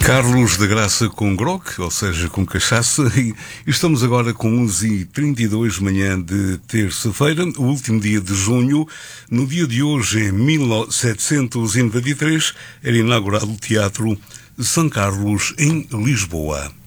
Carlos da Graça com grog, ou seja, com cachaça, e estamos agora com 11h32, manhã de terça-feira, o último dia de junho. No dia de hoje, em 1793, era inaugurado o Teatro São Carlos, em Lisboa.